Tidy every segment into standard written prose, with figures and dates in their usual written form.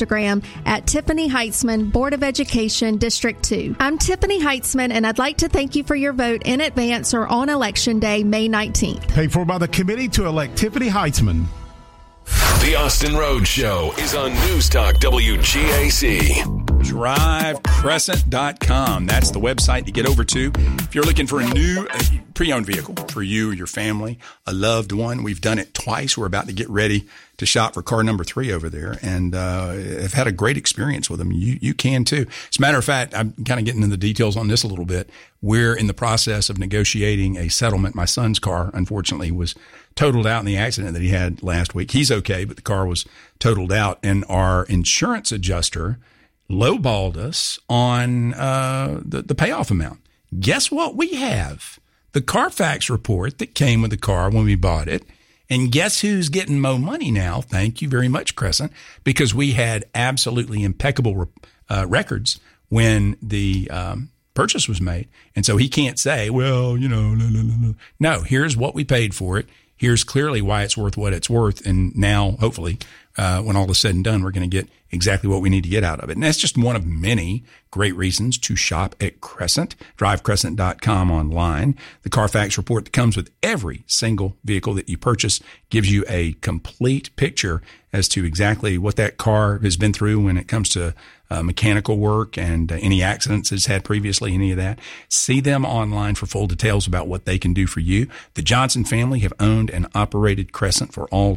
Instagram at Tiffany Heitzman, Board of Education, District 2. I'm Tiffany Heitzman, and I'd like to thank you for your vote in advance or on Election Day, May 19th. Paid for by the committee to elect Tiffany Heitzman. The Austin Rhodes Show is on News Talk WGAC. DriveCrescent.com. That's the website to get over to. If you're looking for a new pre-owned vehicle for you, your family, a loved one, we've done it twice. We're about to get ready to shop for car number 3 over there, and have had a great experience with them. You can too. As a matter of fact, I'm kind of getting into the details on this a little bit. We're in the process of negotiating a settlement. My son's car, unfortunately, was totaled out in the accident that he had last week. He's okay, but the car was totaled out, and our insurance adjuster lowballed us on the payoff amount. Guess what we have? The Carfax report that came with the car when we bought it. And guess who's getting more money now? Thank you very much, Crescent, because we had absolutely impeccable records when the purchase was made. And so he can't say, well, No, here's what we paid for it. Here's clearly why it's worth what it's worth. And now, hopefully, when all is said and done, we're going to get exactly what we need to get out of it. And that's just one of many great reasons to shop at Crescent. DriveCrescent.com online. The Carfax report that comes with every single vehicle that you purchase gives you a complete picture as to exactly what that car has been through when it comes to mechanical work and any accidents it's had previously, any of that. See them online for full details about what they can do for you. The Johnson family have owned and operated Crescent for all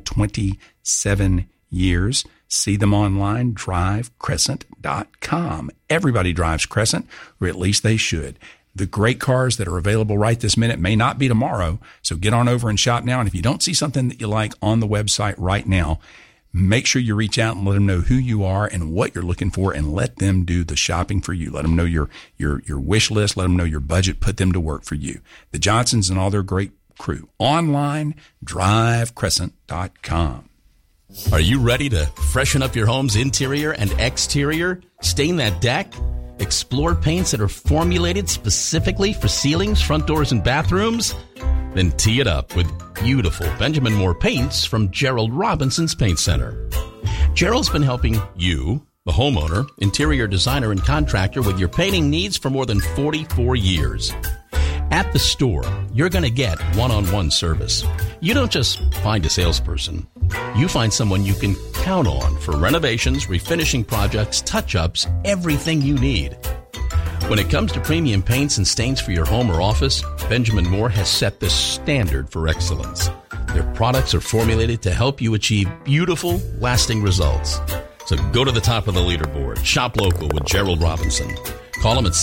27 years. See them online, DriveCrescent.com. Everybody drives Crescent, or at least they should. The great cars that are available right this minute may not be tomorrow, so get on over and shop now. And if you don't see something that you like on the website right now, make sure you reach out and let them know who you are and what you're looking for, and let them do the shopping for you. Let them know your wish list. Let them know your budget. Put them to work for you. The Johnsons and all their great crew. Online, DriveCrescent.com. Are you ready to freshen up your home's interior and exterior? Stain that deck? Explore paints that are formulated specifically for ceilings, front doors, and bathrooms? Then tee it up with beautiful Benjamin Moore paints from Gerald Robinson's Paint Center. Gerald's been helping you, the homeowner, interior designer, and contractor with your painting needs for more than 44 years. At the store, you're going to get one-on-one service. You don't just find a salesperson. You find someone you can count on for renovations, refinishing projects, touch-ups, everything you need. When it comes to premium paints and stains for your home or office, Benjamin Moore has set the standard for excellence. Their products are formulated to help you achieve beautiful, lasting results. So go to the top of the leaderboard. Shop local with Gerald Robinson. Call him at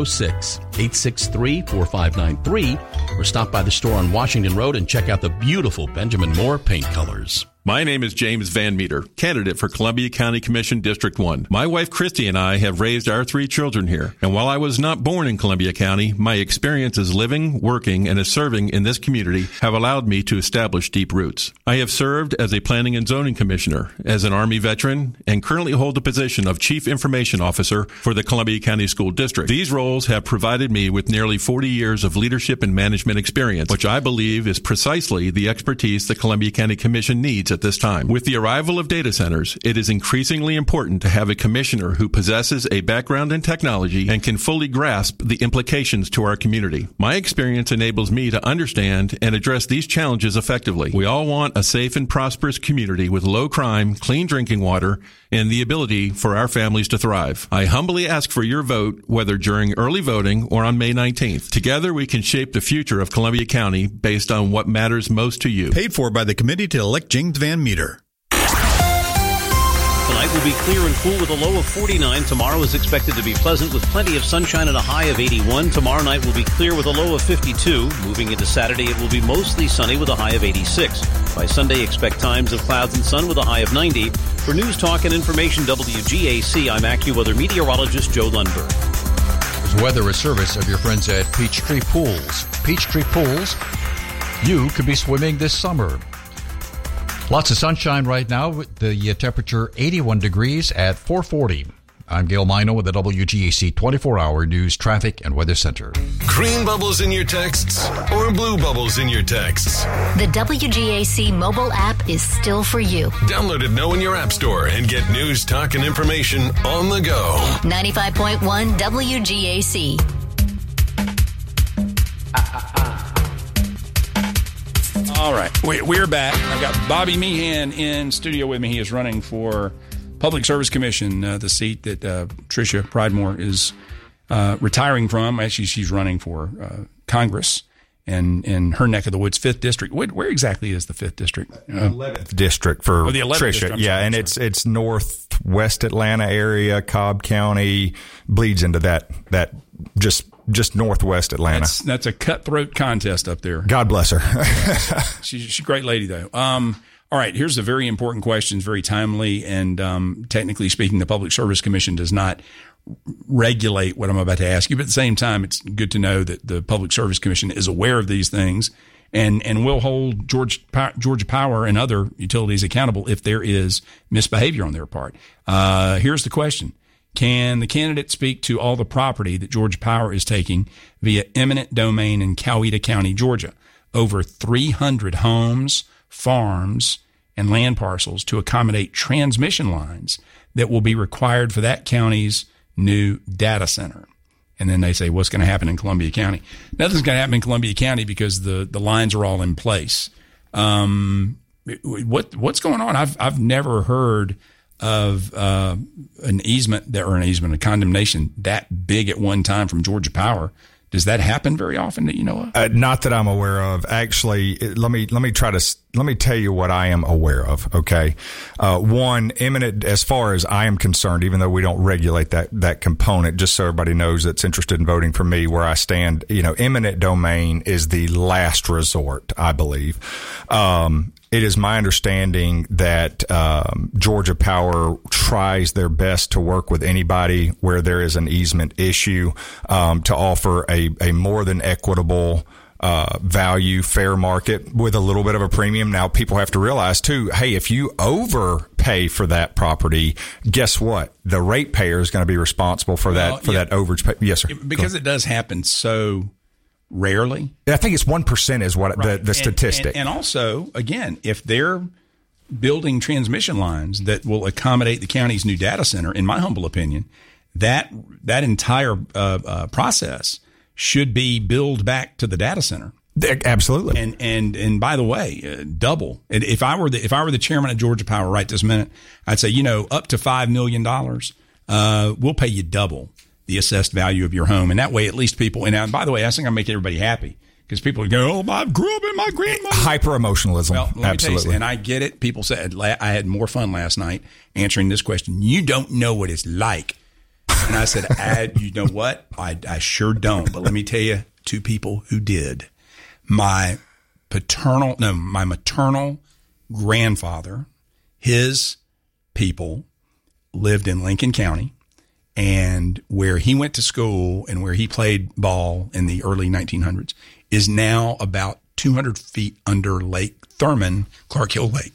706-863-4593 or stop by the store on Washington Road and check out the beautiful Benjamin Moore paint colors. My name is James Van Meter, candidate for Columbia County Commission District 1. My wife Christy and I have raised our 3 children here, and while I was not born in Columbia County, my experiences living, working, and serving in this community have allowed me to establish deep roots. I have served as a planning and zoning commissioner, as an Army veteran, and currently hold the position of Chief Information Officer for the Columbia County School District. These roles have provided me with nearly 40 years of leadership and management experience, which I believe is precisely the expertise the Columbia County Commission needs at this time. With the arrival of data centers, it is increasingly important to have a commissioner who possesses a background in technology and can fully grasp the implications to our community. My experience enables me to understand and address these challenges effectively. We all want a safe and prosperous community with low crime, clean drinking water, and the ability for our families to thrive. I humbly ask for your vote, whether during early voting or on May 19th. Together, we can shape the future of Columbia County based on what matters most to you. Paid for by the committee to elect James Van Meter. Tonight will be clear and cool with a low of 49. Tomorrow is expected to be pleasant with plenty of sunshine and a high of 81. Tomorrow night will be clear with a low of 52. Moving into Saturday, it will be mostly sunny with a high of 86. By Sunday, expect times of clouds and sun with a high of 90. For News Talk and Information WGAC, I'm AccuWeather meteorologist Joe Lundberg. There's weather, a service of your friends at Peachtree Pools. Peachtree Pools, you could be swimming this summer. Lots of sunshine right now with the temperature 81 degrees at 440. I'm Gail Mino with the WGAC 24-hour news, traffic, and weather center. Green bubbles in your texts or blue bubbles in your texts? The WGAC mobile app is still for you. Download it now in your app store and get news, talk, and information on the go. 95.1 WGAC. All right, we're back. I've got Bobby Meehan in studio with me. He is running for Public Service Commission, the seat that Tricia Pridemore is retiring from. Actually, she's running for Congress and in her neck of the woods, 5th District. Where exactly is the 5th District? 11th District for the 11th Tricia. District, yeah, and it's northwest Atlanta area, Cobb County, bleeds into that just northwest Atlanta. That's a cutthroat contest up there. God bless her. She's a great lady, though. All right, here's a very important question, very timely, and technically speaking, the Public Service Commission does not regulate what I'm about to ask you, but at the same time, it's good to know that the Public Service Commission is aware of these things and will hold Georgia Power and other utilities accountable if there is misbehavior on their part. Here's the question. Can the candidate speak to all the property that Georgia Power is taking via eminent domain in Coweta County, Georgia? Over 300 homes, farms, and land parcels to accommodate transmission lines that will be required for that county's new data center. And then they say, what's going to happen in Columbia County? Nothing's going to happen in Columbia County because the lines are all in place. What's going on? I've never heard of a condemnation that big at one time from Georgia Power. Does that happen very often that you know of? Not that I'm aware of. Actually, let me tell you what I am aware of. Okay. One, eminent, as far as I am concerned, even though we don't regulate that component, just so everybody knows that's interested in voting for me, where I stand, eminent domain is the last resort, I believe. It is my understanding that Georgia Power tries their best to work with anybody where there is an easement issue to offer a more than equitable value, fair market with a little bit of a premium. Now, people have to realize, too, hey, if you overpay for that property, guess what? The ratepayer is going to be responsible for that overage. Yes, sir. Because it does happen so rarely. I think it's 1% is what the statistic. And also, again, if they're building transmission lines that will accommodate the county's new data center, in my humble opinion, that entire process should be billed back to the data center. Absolutely. And by the way, double. And if I were the chairman of Georgia Power right this minute, I'd say, up to $5 million, we'll pay you double the assessed value of your home. And that way, at least people, and by the way, I think I'm making everybody happy because people go, I grew up in my grandmother. Hyper-emotionalism. Well, absolutely. And I get it. People said, I had more fun last night answering this question. You don't know what it's like. And I said, you know what? I sure don't. But let me tell you, two people who did. My maternal grandfather, his people lived in Lincoln County. And where he went to school and where he played ball in the early 1900s is now about 200 feet under Lake Thurman, Clark Hill Lake.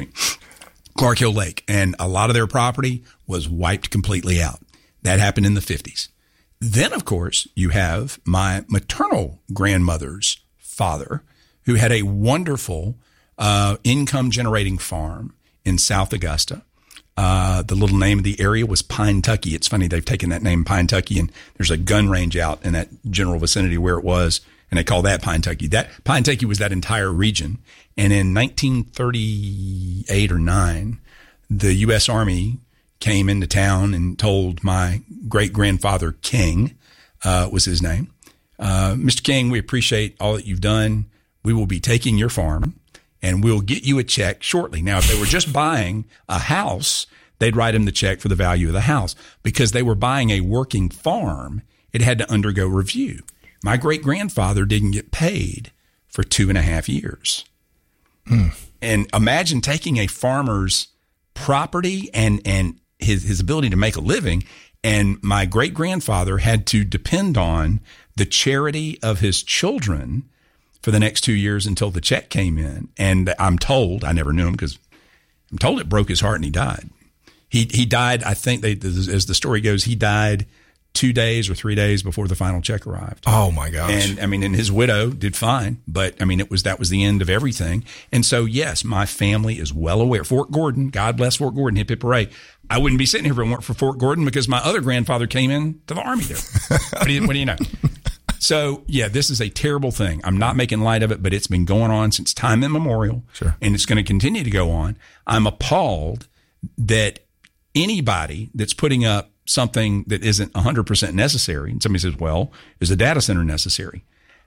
And a lot of their property was wiped completely out. That happened in the 50s. Then, of course, you have my maternal grandmother's father, who had a wonderful income-generating farm in South Augusta. The little name of the area was Pine-Tucky. It's funny, they've taken that name Pine-Tucky, and there's a gun range out in that general vicinity where it was, and they call that Pine-Tucky. That Pine-Tucky was that entire region. And in 1938 or 9, the U.S. Army came into town and told my great-grandfather King, was his name, Mr. King, we appreciate all that you've done. We will be taking your farm, and we'll get you a check shortly. Now, if they were just buying a house, they'd write him the check for the value of the house. Because they were buying a working farm, it had to undergo review. My great-grandfather didn't get paid for 2.5 years. And imagine taking a farmer's property and his ability to make a living, and my great-grandfather had to depend on the charity of his children for the next 2 years until the check came in. And I'm told, I never knew him because I'm told it broke his heart and he died. He died, I think, as the story goes, he died 2 days or 3 days before the final check arrived. Oh my gosh. And I mean, and his widow did fine, but I mean, that was the end of everything. And so, yes, my family is well aware. Fort Gordon, God bless Fort Gordon, hip hip hooray. I wouldn't be sitting here if it weren't for Fort Gordon because my other grandfather came in to the Army there. What do you know? So, yeah, this is a terrible thing. I'm not making light of it, but it's been going on since time immemorial. Sure. And it's going to continue to go on. I'm appalled that anybody that's putting up something that isn't 100% necessary, and somebody says, well, is a data center necessary?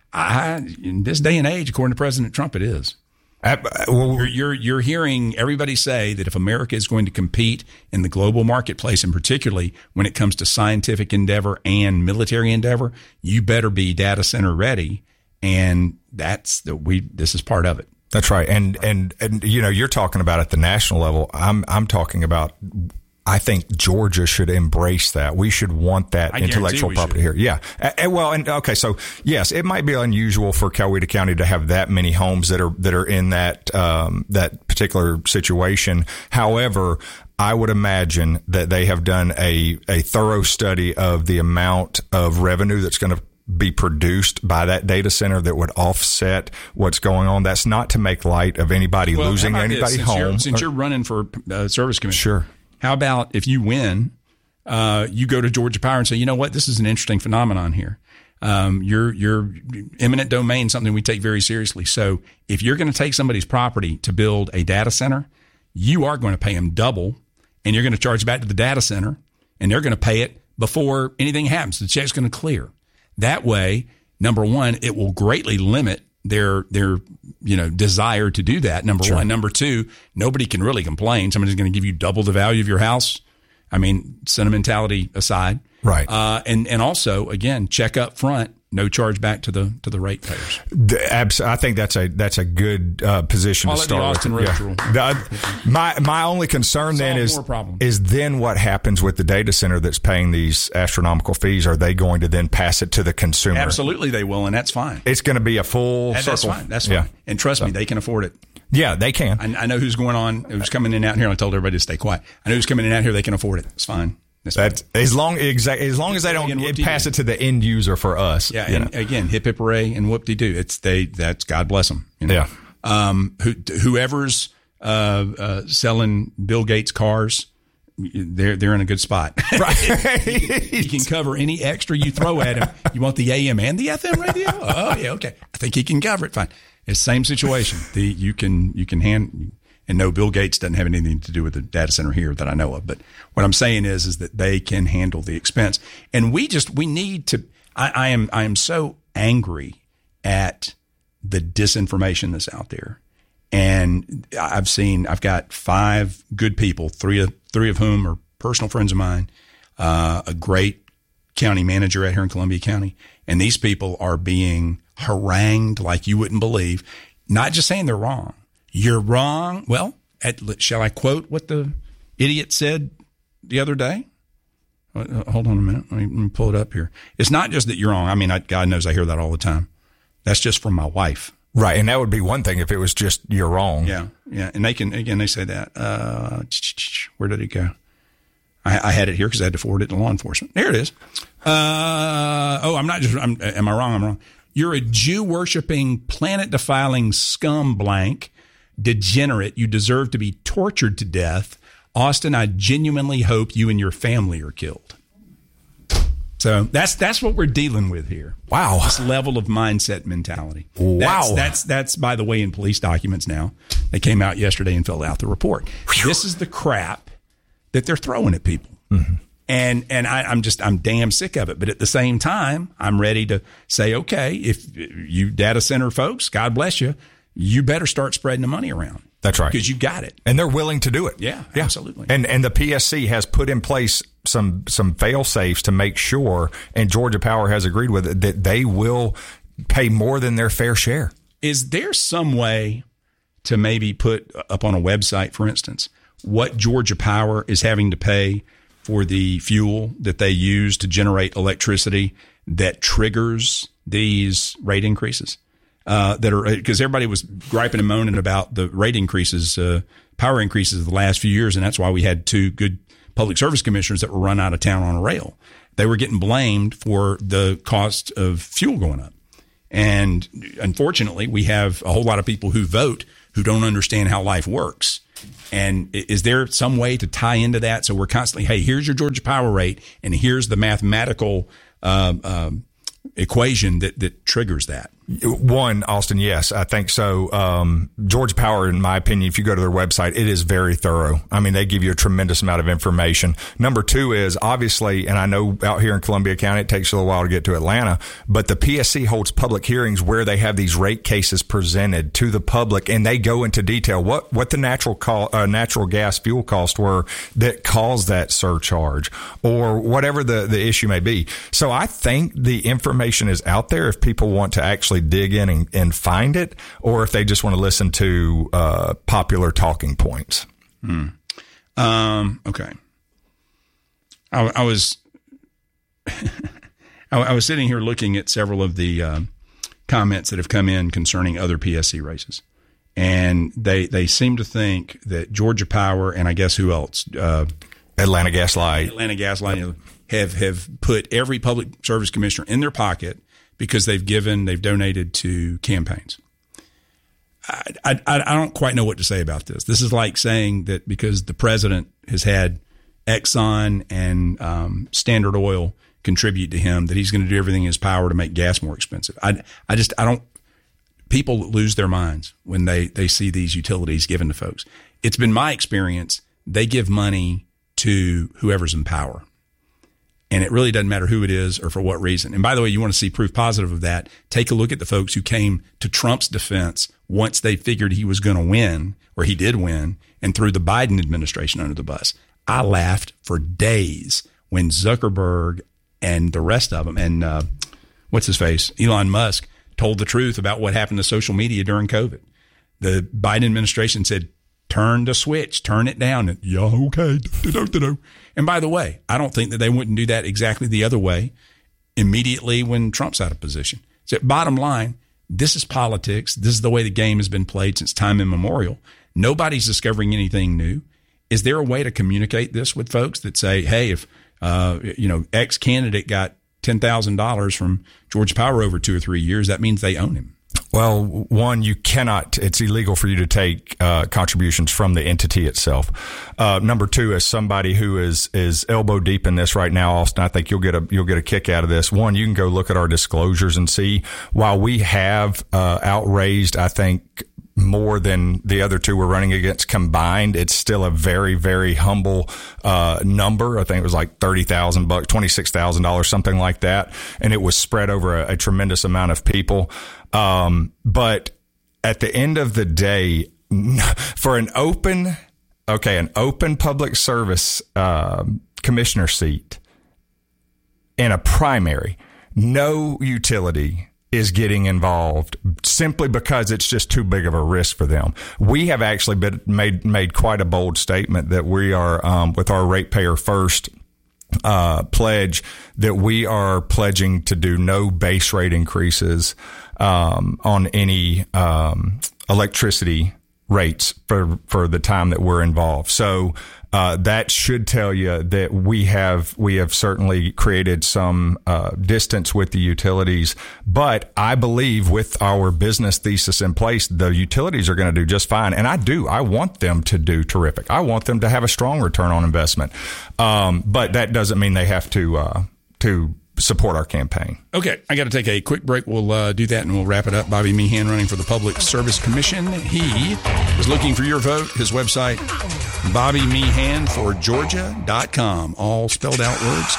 In this day and age, according to President Trump, it is. You're hearing everybody say that if America is going to compete in the global marketplace, and particularly when it comes to scientific endeavor and military endeavor, you better be data center ready. And this is part of it. That's right. And you know, you're talking about at the national level. I'm talking about, I think Georgia should embrace that. We should want that intellectual property here. Yeah. Okay. So yes, it might be unusual for Coweta County to have that many homes that are in that particular situation. However, I would imagine that they have done a thorough study of the amount of revenue that's going to be produced by that data center that would offset what's going on. That's not to make light of anybody losing anybody home. Since you're running for service commission. Sure. How about if you win, you go to Georgia Power and say, you know what, this is an interesting phenomenon here. Your eminent domain, something we take very seriously. So if you're going to take somebody's property to build a data center, you are going to pay them double, and you're going to charge back to the data center, and they're going to pay it before anything happens. The check's going to clear. That way, number one, it will greatly limit their desire to do that. Number one. Number two, nobody can really complain. Somebody's going to give you double the value of your house. I mean, sentimentality aside. Right. And also, again, check up front. No charge back to the ratepayers. I think that's a good position to start with. My only concern then is then what happens with the data center that's paying these astronomical fees? Are they going to then pass it to the consumer? Absolutely, they will, and that's fine. It's going to be a full circle. That's fine. Yeah. And trust me, they can afford it. Yeah, they can. I know who's going on. Who's coming in out here. And I told everybody to stay quiet. I know who's coming in out here. They can afford it. It's fine. That's as long as they don't pass it to the end user for us. Yeah, and again, hip hip hooray and whoop de doo. That's God bless them. You know? Yeah. Whoever's selling Bill Gates cars, they're in a good spot. Right. He can cover any extra you throw at him. You want the AM and the FM radio? Oh yeah, okay. I think he can cover it. Fine. It's the same situation. You can hand. And no, Bill Gates doesn't have anything to do with the data center here that I know of. But what I'm saying is that they can handle the expense. And we need to, I am so angry at the disinformation that's out there. And I've got 5 good people, three of whom are personal friends of mine, a great county manager out here in Columbia County. And these people are being harangued like you wouldn't believe, not just saying they're wrong. You're wrong. Well, shall I quote what the idiot said the other day? Hold on a minute. Let me pull it up here. It's not just that you're wrong. I mean, God knows I hear that all the time. That's just from my wife. Right. And that would be one thing if it was just you're wrong. Yeah. Yeah. And they say that. Where did it go? I had it here because I had to forward it to law enforcement. There it is. Am I wrong? I'm wrong. You're a Jew worshiping, planet defiling scum blank. Degenerate, you deserve to be tortured to death. Austin, I genuinely hope you and your family are killed. So that's what we're dealing with here. Wow. This level of mindset mentality. Wow. That's by the way, in police documents now. They came out yesterday and filled out the report. Whew. This is the crap that they're throwing at people. Mm-hmm. And I'm damn sick of it. But at the same time, I'm ready to say, okay, if you data center folks, God bless you, you better start spreading the money around. That's right. Because you got it. And they're willing to do it. Yeah, absolutely. And the PSC has put in place some fail safes to make sure, and Georgia Power has agreed with it, that they will pay more than their fair share. Is there some way to maybe put up on a website, for instance, what Georgia Power is having to pay for the fuel that they use to generate electricity that triggers these rate increases? Because everybody was griping and moaning about the rate increases, power increases of the last few years, and that's why we had 2 good public service commissioners that were run out of town on a rail. They were getting blamed for the cost of fuel going up. And unfortunately, we have a whole lot of people who vote who don't understand how life works. And is there some way to tie into that? So we're constantly, hey, here's your Georgia Power rate, and here's the mathematical equation that triggers that. One, Austin, yes, I think so. Georgia Power, in my opinion, if you go to their website, it is very thorough. I mean, they give you a tremendous amount of information. Number two is obviously, and I know out here in Columbia County, it takes a little while to get to Atlanta, but the PSC holds public hearings where they have these rate cases presented to the public, and they go into detail what the natural gas fuel costs were that caused that surcharge or whatever the issue may be. So I think the information is out there if people want to actually dig in and find it, or if they just want to listen to popular talking points. Okay. I was I was sitting here looking at several of the comments that have come in concerning other PSC races, and they seem to think that Georgia Power and I guess who else? Atlanta Gas Light have put every public service commissioner in their pocket because they've donated to campaigns. I don't quite know what to say about this. This is like saying that because the president has had Exxon and Standard Oil contribute to him, that he's going to do everything in his power to make gas more expensive. I don't. People lose their minds when they see these utilities given to folks. It's been my experience they give money to whoever's in power. And it really doesn't matter who it is or for what reason. And by the way, you want to see proof positive of that, take a look at the folks who came to Trump's defense once they figured he was going to win, or he did win, and threw the Biden administration under the bus. I laughed for days when Zuckerberg and the rest of them, and what's his face, Elon Musk, told the truth about what happened to social media during COVID. The Biden administration said, turn the switch, turn it down. And, yeah, okay. And by the way, I don't think that they wouldn't do that exactly the other way immediately when Trump's out of position. So bottom line, this is politics. This is the way the game has been played since time immemorial. Nobody's discovering anything new. Is there a way to communicate this with folks that say, hey, if X candidate got $10,000 from Georgia Power over 2 or 3 years, that means they own him? Well, one, you cannot, it's illegal for you to take contributions from the entity itself. Number two, as somebody who is elbow deep in this right now, Austin, I think you'll get a kick out of this. One, you can go look at our disclosures and see, while we have outraised, I think, more than the other two we're running against combined, it's still a very, very humble number. I think it was like $30,000, $26,000, something like that, and it was spread over a tremendous amount of people. But at the end of the day, for an open public service commissioner seat in a primary, no utility is getting involved simply because it's just too big of a risk for them. We have actually made quite a bold statement that we are, with our Ratepayer First pledge, that we are pledging to do no base rate increases on any electricity rates for the time that we're involved. So that should tell you that we have certainly created some distance with the utilities. But I believe with our business thesis in place, the utilities are going to do just fine. And I want them to do terrific. I want them to have a strong return on investment. But that doesn't mean they have to support our campaign. Okay, I got to take a quick break. We'll do that and we'll wrap it up. Bobby Meehan running for the Public Service Commission. He is looking for your vote. His website, BobbyMeehanForGeorgia.com. All spelled out words.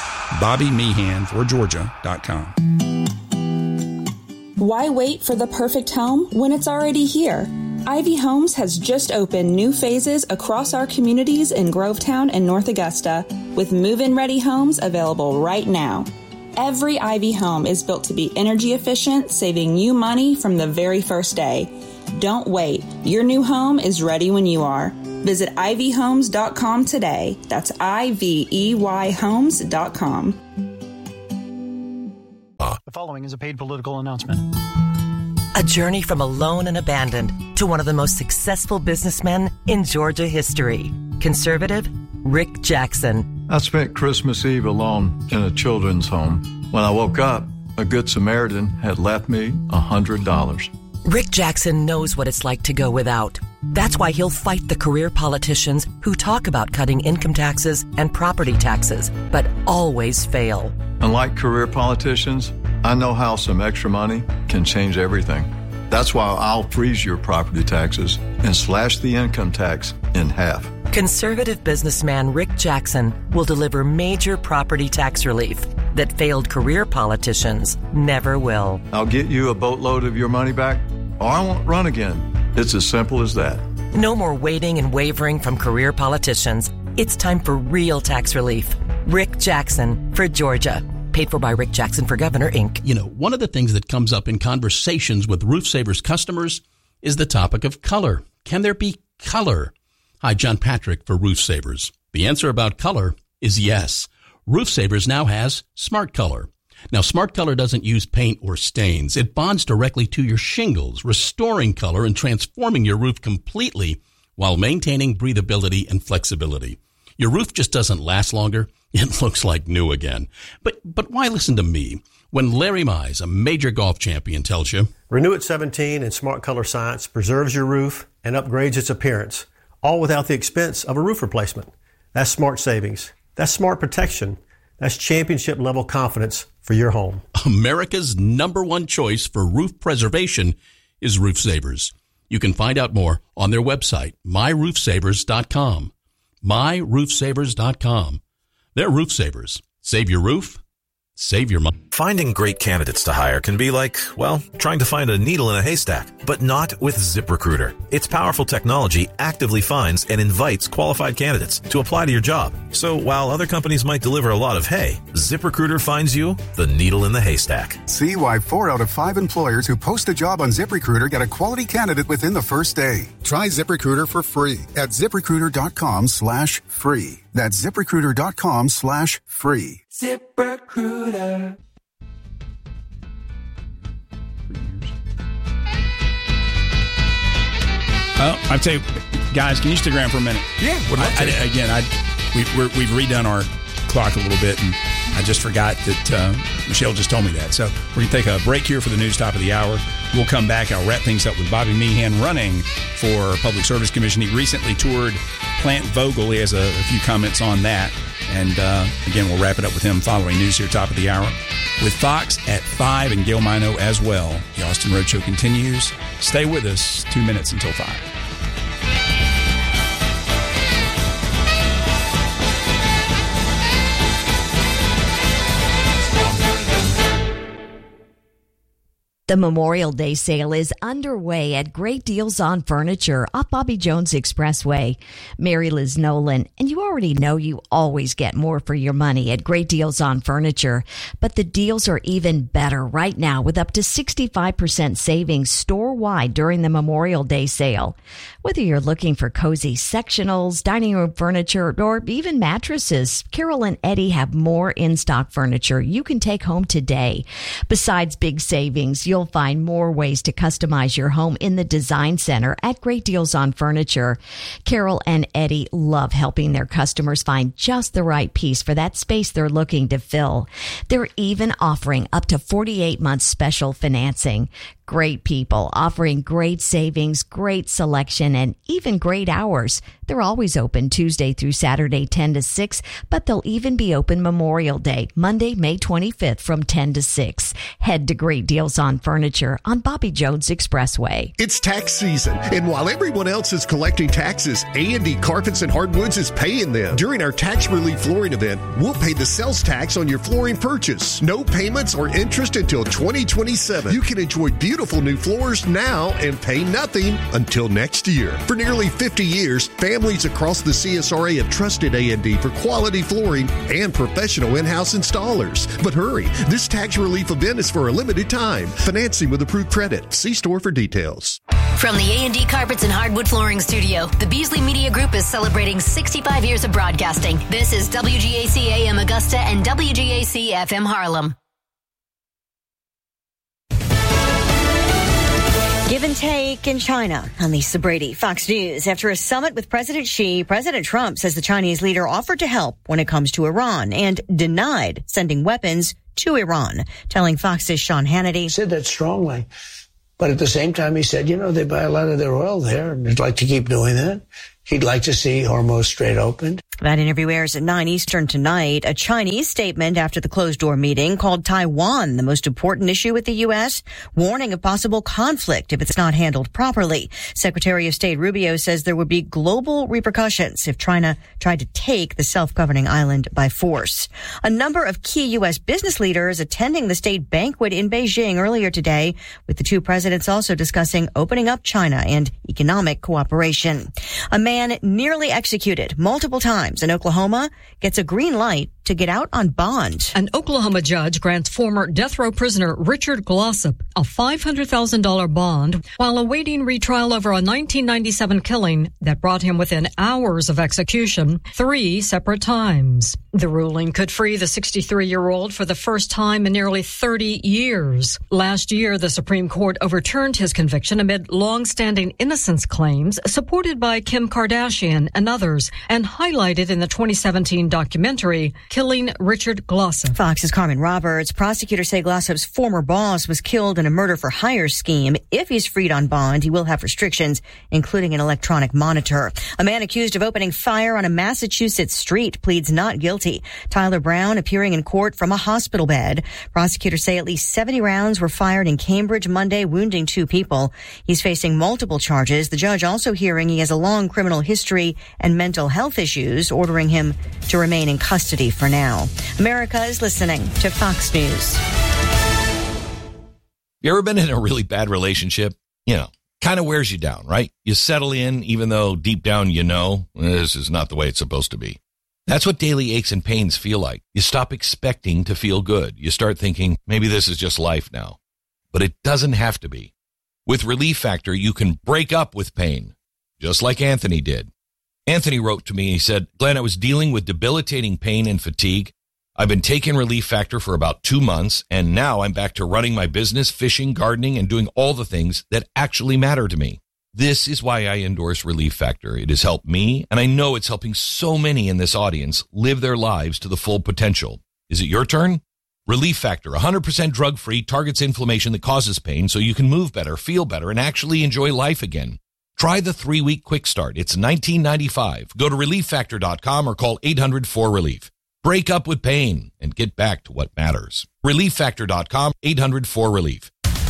BobbyMeehanForGeorgia.com. Why wait for the perfect home when it's already here? Ivy Homes has just opened new phases across our communities in Grovetown and North Augusta, with move-in ready homes available right now. Every Ivy home is built to be energy efficient, saving you money from the very first day. Don't wait. Your new home is ready when you are. Visit ivyhomes.com today. That's IVEYhomes.com. The following is a paid political announcement. A journey from alone and abandoned to one of the most successful businessmen in Georgia history. Conservative, Rick Jackson. I spent Christmas Eve alone in a children's home. When I woke up, a Good Samaritan had left me $100. Rick Jackson knows what it's like to go without. That's why he'll fight the career politicians who talk about cutting income taxes and property taxes, but always fail. Unlike career politicians, I know how some extra money can change everything. That's why I'll freeze your property taxes and slash the income tax in half. Conservative businessman Rick Jackson will deliver major property tax relief that failed career politicians never will. I'll get you a boatload of your money back, or I won't run again. It's as simple as that. No more waiting and wavering from career politicians. It's time for real tax relief. Rick Jackson for Georgia. Paid for by Rick Jackson for Governor, Inc. You know, one of the things that comes up in conversations with Roof Savers customers is the topic of color. Can there be color? Hi, John Patrick for Roof Savers. The answer about color is yes. Roof Savers now has Smart Color. Now, Smart Color doesn't use paint or stains. It bonds directly to your shingles, restoring color and transforming your roof completely while maintaining breathability and flexibility. Your roof just doesn't last longer. It looks like new again. But why listen to me when Larry Mize, a major golf champion, tells you, Renew at 17 and Smart Color Science preserves your roof and upgrades its appearance, all without the expense of a roof replacement. That's smart savings. That's smart protection. That's championship-level confidence for your home. America's #1 choice for roof preservation is Roof Savers. You can find out more on their website, myroofsavers.com. myroofsavers.com. They're Roof Savers. Save your roof. Save your money. Finding great candidates to hire can be like, well, trying to find a needle in a haystack, but not with ZipRecruiter. Its powerful technology actively finds and invites qualified candidates to apply to your job. So while other companies might deliver a lot of hay, ZipRecruiter finds you the needle in the haystack. See why 4 out of 5 employers who post a job on ZipRecruiter get a quality candidate within the first day. Try ZipRecruiter for free at ZipRecruiter.com/free. That's ZipRecruiter.com/free. ZipRecruiter. Well, I'll tell you, guys, can you stick around for a minute? Yeah. We've redone our clock a little bit, and I just forgot that Michelle just told me that. So we're going to take a break here for the news top of the hour. We'll come back. I'll wrap things up with Bobby Meehan running for Public Service Commission. He recently toured Plant Vogel. He has a few comments on that. And again, we'll wrap it up with him following news here, top of the hour, with Fox at 5 and Gail Mino as well. The Austin Road Show continues. Stay with us. 2 minutes until 5. The Memorial Day sale is underway at Great Deals on Furniture off Bobby Jones Expressway. Mary Liz Nolan, and you already know you always get more for your money at Great Deals on Furniture. But the deals are even better right now with up to 65% savings store-wide during the Memorial Day sale. Whether you're looking for cozy sectionals, dining room furniture, or even mattresses, Carol and Eddie have more in-stock furniture you can take home today. Besides big savings, you'll find more ways to customize your home in the Design Center at Great Deals on Furniture. Carol and Eddie love helping their customers find just the right piece for that space they're looking to fill. They're even offering up to 48 months special financing. Great people offering great savings, great selection, and even great hours. They're always open Tuesday through Saturday 10 to 6, but they'll even be open Memorial Day, Monday, May 25th from 10 to 6. Head to Great Deals on Furniture on Bobby Jones Expressway. It's tax season, and while everyone else is collecting taxes, A&D Carpets and Hardwoods is paying them. During our tax relief flooring event, we'll pay the sales tax on your flooring purchase. No payments or interest until 2027. You can enjoy beautiful new floors now and pay nothing until next year. For nearly 50 years, families across the CSRA have trusted A&D for quality flooring and professional in-house installers. But hurry, this tax relief event is for a limited time. Financing with approved credit. See store for details. From the A&D Carpets and Hardwood Flooring Studio, the Beasley Media Group is celebrating 65 years of broadcasting. This is WGAC AM Augusta and WGAC FM Harlem. Give and take in China. I'm Lisa Brady, Fox News. After a summit with President Xi, President Trump says the Chinese leader offered to help when it comes to Iran and denied sending weapons to Iran, telling Fox's Sean Hannity. He said that strongly. But at the same time, he said, they buy a lot of their oil there, and they'd like to keep doing that. He'd like to see Hormuz Strait opened. That interview airs at 9 Eastern tonight. A Chinese statement after the closed-door meeting called Taiwan the most important issue with the U.S., warning of possible conflict if it's not handled properly. Secretary of State Rubio says there would be global repercussions if China tried to take the self-governing island by force. A number of key U.S. business leaders attending the state banquet in Beijing earlier today, with the two presidents also discussing opening up China and economic cooperation. A man nearly executed multiple times in Oklahoma gets a green light to get out on bond. An Oklahoma judge grants former death row prisoner Richard Glossop a $500,000 bond while awaiting retrial over a 1997 killing that brought him within hours of execution 3 separate times. The ruling could free the 63-year-old for the first time in nearly 30 years. Last year, the Supreme Court overturned his conviction amid long-standing innocence claims supported by Kim Kardashian and others, and highlighted in the 2017 documentary Killing Richard Glossop. Fox's Carmen Roberts. Prosecutors say Glossop's former boss was killed in a murder-for-hire scheme. If he's freed on bond, he will have restrictions, including an electronic monitor. A man accused of opening fire on a Massachusetts street pleads not guilty. Tyler Brown appearing in court from a hospital bed. Prosecutors say at least 70 rounds were fired in Cambridge Monday, wounding 2 people. He's facing multiple charges. The judge also hearing he has a long criminal history and mental health issues, ordering him to remain in custody for now. America is listening to Fox News. You ever been in a really bad relationship? Kind of wears you down, right? You settle in, even though deep down this is not the way it's supposed to be. That's what daily aches and pains feel like. You stop expecting to feel good. You start thinking, maybe this is just life now. But it doesn't have to be. With Relief Factor, you can break up with pain, just like Anthony did. Anthony wrote to me, he said, Glenn, I was dealing with debilitating pain and fatigue. I've been taking Relief Factor for about 2 months, and now I'm back to running my business, fishing, gardening, and doing all the things that actually matter to me. This is why I endorse Relief Factor. It has helped me, and I know it's helping so many in this audience live their lives to the full potential. Is it your turn? Relief Factor, 100% drug-free, targets inflammation that causes pain so you can move better, feel better, and actually enjoy life again. Try the 3-week quick start. It's $19.95. Go to ReliefFactor.com or call 800-4RELIEF. Break up with pain and get back to what matters. ReliefFactor.com, 800-4RELIEF.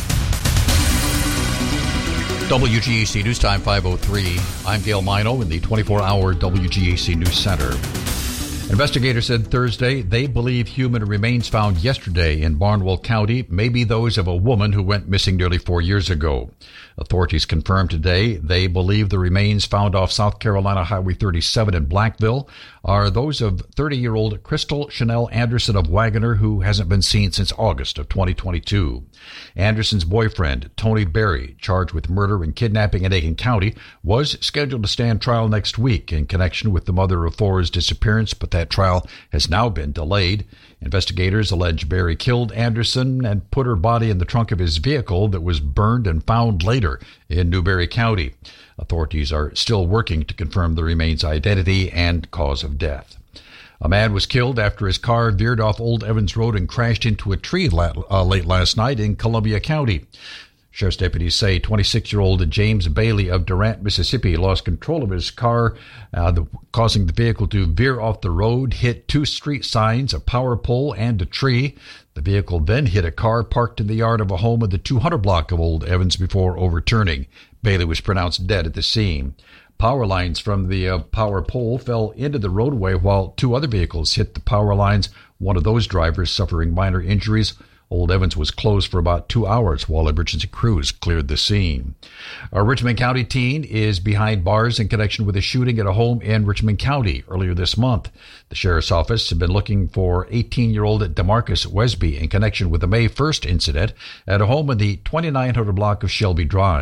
WGAC News Time 5:03. I'm Gail Mino in the 24-hour WGAC News Center. Investigators said Thursday they believe human remains found yesterday in Barnwell County may be those of a woman who went missing nearly 4 years ago. Authorities confirmed today they believe the remains found off South Carolina Highway 37 in Blackville are those of 30-year-old Crystal Chanel Anderson of Wagoner, who hasn't been seen since August of 2022. Anderson's boyfriend, Tony Berry, charged with murder and kidnapping in Aiken County, was scheduled to stand trial next week in connection with the mother of four's disappearance, but that trial has now been delayed. Investigators allege Berry killed Anderson and put her body in the trunk of his vehicle that was burned and found later in Newberry County. Authorities are still working to confirm the remains' identity and cause of death. A man was killed after his car veered off Old Evans Road and crashed into a tree late last night in Columbia County. Sheriff's deputies say 26-year-old James Bailey of Durant, Mississippi, lost control of his car, causing the vehicle to veer off the road, hit 2 street signs, a power pole, and a tree. The vehicle then hit a car parked in the yard of a home in the 200 block of Old Evans before overturning. Bailey was pronounced dead at the scene. Power lines from the power pole fell into the roadway while 2 other vehicles hit the power lines, one of those drivers suffering minor injuries. Old Evans was closed for about 2 hours while emergency crews cleared the scene. A Richmond County teen is behind bars in connection with a shooting at a home in Richmond County earlier this month. The sheriff's office had been looking for 18-year-old DeMarcus Wesby in connection with the May 1st incident at a home in the 2900 block of Shelby Drive.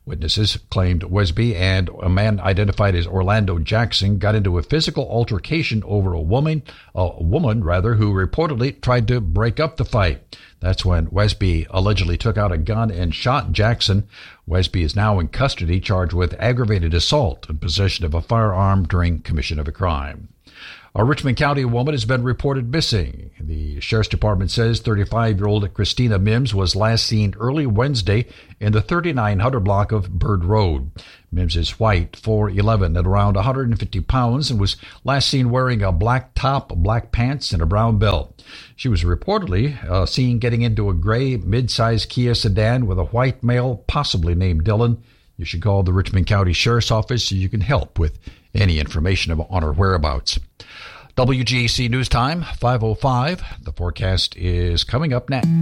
Witnesses claimed Wesby and a man identified as Orlando Jackson got into a physical altercation over a woman who reportedly tried to break up the fight. That's when Wesby allegedly took out a gun and shot Jackson. Wesby is now in custody, charged with aggravated assault and possession of a firearm during commission of a crime. A Richmond County woman has been reported missing. The Sheriff's Department says 35-year-old Christina Mims was last seen early Wednesday in the 3900 block of Bird Road. Mims is white, 4'11", at around 150 pounds, and was last seen wearing a black top, black pants, and a brown belt. She was reportedly seen getting into a gray mid-size Kia sedan with a white male, possibly named Dylan. You should call the Richmond County Sheriff's Office so you can help with any information on her whereabouts. WGAC News Time, 5:05. The forecast is coming up next.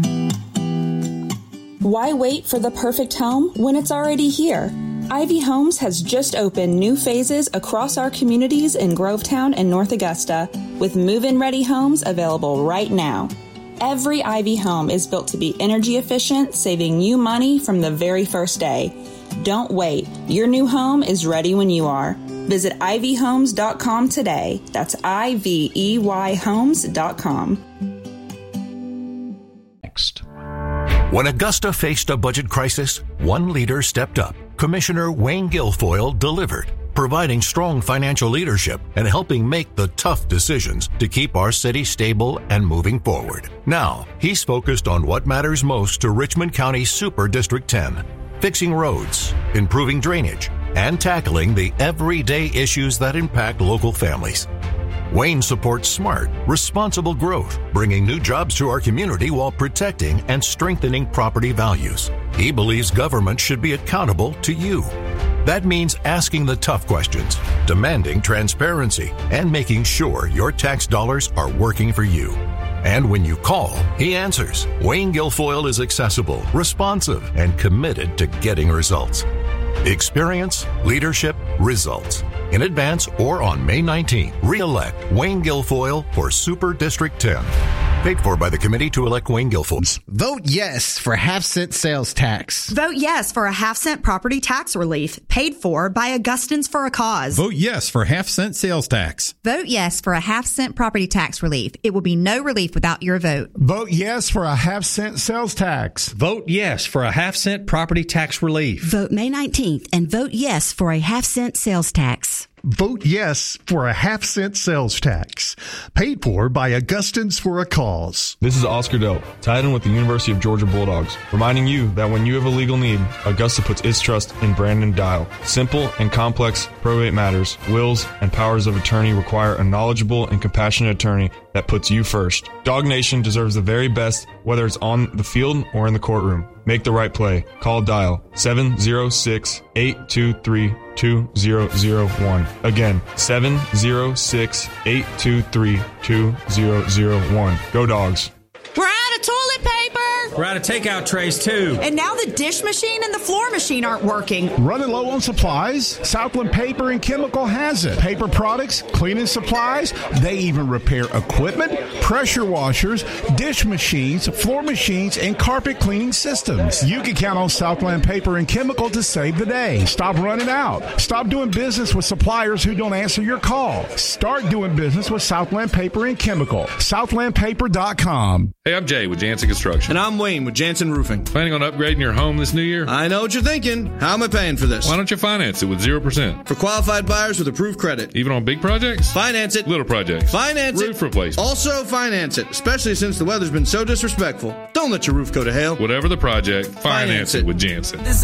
Why wait for the perfect home when it's already here? Ivy Homes has just opened new phases across our communities in Grovetown and North Augusta, with move-in ready homes available right now. Every Ivy home is built to be energy efficient, saving you money from the very first day. Don't wait. Your new home is ready when you are. Visit ivyhomes.com today. That's IVEYhomes.com. Next. When Augusta faced a budget crisis, one leader stepped up. Commissioner Wayne Guilfoyle delivered, providing strong financial leadership and helping make the tough decisions to keep our city stable and moving forward. Now, he's focused on what matters most to Richmond County Super District 10, fixing roads, improving drainage, and tackling the everyday issues that impact local families. Wayne supports smart, responsible growth, bringing new jobs to our community while protecting and strengthening property values. He believes government should be accountable to you. That means asking the tough questions, demanding transparency, and making sure your tax dollars are working for you. And when you call, he answers. Wayne Guilfoyle is accessible, responsive, and committed to getting results. Experience, leadership, results. In advance or on May 19th, re-elect Wayne Guilfoyle for Super District 10. Paid for by the Committee to Elect Wayne Guilfoyle. Vote yes for half-cent sales tax. Vote yes for a half-cent property tax relief. Paid for by Augustans for a Cause. Vote yes for half-cent sales tax. Vote yes for a half-cent property tax relief. It will be no relief without your vote. Vote yes for a half-cent sales tax. Vote yes for a half-cent property tax relief. Vote May 19th and vote yes for a half-cent sales tax. Vote yes for a half-cent sales tax. Paid for by Augustans for a Cause. This is Oscar Delp, tied in with the University of Georgia Bulldogs, reminding you that when you have a legal need, Augusta puts its trust in Brandon Dial. Simple and complex probate matters, wills, and powers of attorney require a knowledgeable and compassionate attorney that puts you first. Dog Nation deserves the very best, whether it's on the field or in the courtroom. Make the right play. Call Dial 706-823-2001. Again, 706-823-2001. Go Dogs. We're out of toilet paper. We're out of takeout trays, too. And now the dish machine and the floor machine aren't working. Running low on supplies? Southland Paper and Chemical has it. Paper products, cleaning supplies, they even repair equipment, pressure washers, dish machines, floor machines, and carpet cleaning systems. You can count on Southland Paper and Chemical to save the day. Stop running out. Stop doing business with suppliers who don't answer your call. Start doing business with Southland Paper and Chemical. SouthlandPaper.com. Hey, I'm Jay with Jansen Construction. And I'm Wayne with Jansen Roofing. Planning on upgrading your home this new year? I know what you're thinking. How am I paying for this? Why don't you finance it with 0%? For qualified buyers with approved credit. Even on big projects? Finance it. Little projects? Finance it. Roof replacement? Also finance it, especially since the weather's been so disrespectful. Don't let your roof go to hell. Whatever the project, finance it with Jansen.